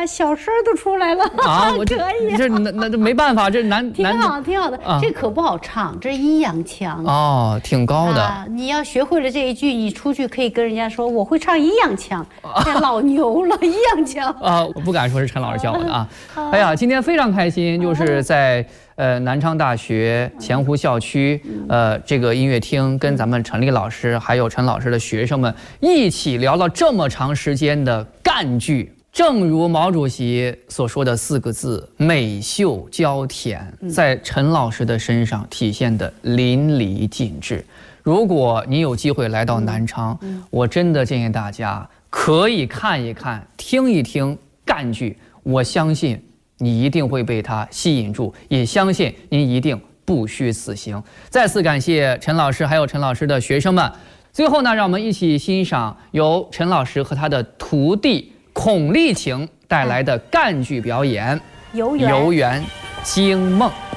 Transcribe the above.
小声都出来了啊！我可以， 这没办法，这挺好，挺好的。这可不好唱，这是阴阳腔哦，挺高的。 你要学会了这一句，你出去可以跟人家说我会唱阴阳腔，这老牛了，阴阳腔啊！我不敢说是陈老师教我的啊。哎呀，今天非常开心，就是在南昌大学前湖校区这个音乐厅，跟咱们陈丽老师还有陈老师的学生们一起聊了这么长时间的赣剧。正如毛主席所说的4个字“美秀娇甜”，在陈老师的身上体现得淋漓尽致。如果你有机会来到南昌，我真的建议大家可以看一看、听一听赣剧，我相信你一定会被它吸引住，也相信您一定不虚此行。再次感谢陈老师还有陈老师的学生们。最后呢，让我们一起欣赏由陈老师和他的徒弟孔丽晴带来的赣剧表演《游园惊梦》。